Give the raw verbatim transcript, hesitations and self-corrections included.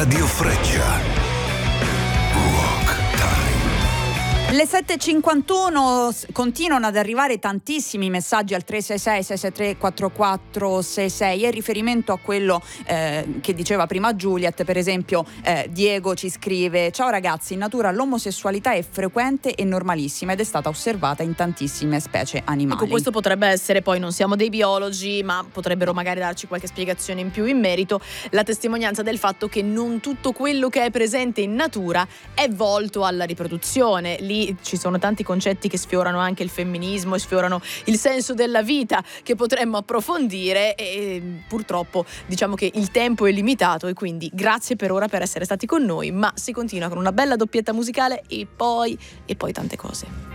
Radio Freccia. Le sette e cinquantuno, continuano ad arrivare tantissimi messaggi al tre sei sei sei sei tre quattro quattro sei sei. In riferimento a quello eh, che diceva prima Juliet, per esempio eh, Diego ci scrive: ciao ragazzi, in natura l'omosessualità è frequente e normalissima ed è stata osservata in tantissime specie animali. Ecco, questo potrebbe essere, poi non siamo dei biologi, ma potrebbero magari darci qualche spiegazione in più in merito, la testimonianza del fatto che non tutto quello che è presente in natura è volto alla riproduzione. Lì ci sono tanti concetti che sfiorano anche il femminismo e sfiorano il senso della vita che potremmo approfondire, e purtroppo diciamo che il tempo è limitato, e quindi grazie per ora per essere stati con noi, ma si continua con una bella doppietta musicale e poi e poi tante cose.